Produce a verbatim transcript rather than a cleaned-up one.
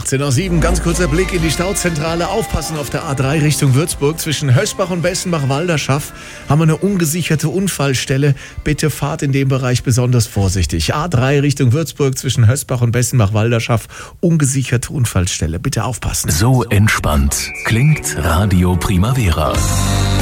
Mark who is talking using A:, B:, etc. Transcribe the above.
A: achtzehn Uhr sieben, ganz kurzer Blick in die Stauzentrale. Aufpassen auf der A drei Richtung Würzburg. Zwischen Hösbach und Bessenbach-Walderschaff haben wir eine ungesicherte Unfallstelle. Bitte fahrt in dem Bereich besonders vorsichtig. A drei Richtung Würzburg zwischen Hösbach und Bessenbach-Walderschaff. Ungesicherte Unfallstelle. Bitte aufpassen.
B: So entspannt klingt Radio Primavera.